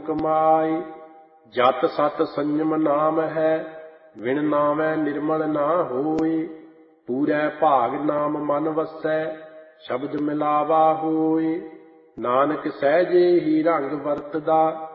ਕਮਾਈ। ਜਤ ਸਤ ਸੰਜਮ ਨਾਮ ਹੈ, ਵਿਣ ਨਾਮੈ ਨਿਰਮਲ ਨਾ ਹੋਈ। ਪੂਰੈ ਭਾਗ ਨਾਮ ਮਨ ਵਸੈ, ਸ਼ਬਦ ਮਿਲਾਵਾ ਹੋਈ। ਨਾਨਕ ਸਹਿਜੇ ਹੀ ਰੰਗ ਵਰਤਦਾ,